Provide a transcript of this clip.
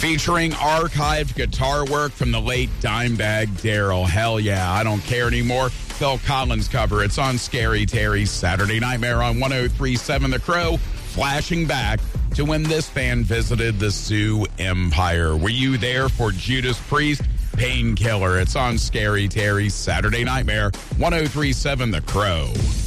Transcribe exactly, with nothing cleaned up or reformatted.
Featuring archived guitar work from the late Dimebag Darrell. Hell yeah, I Don't Care Anymore. Phil Collins cover. It's on Scary Terry's Saturday Nightmare on one oh three point seven The Crow. Flashing back to when this band visited the Sioux Empire. Were you there for Judas Priest? Painkiller. It's on Scary Terry's Saturday Nightmare, one oh three point seven The Crow.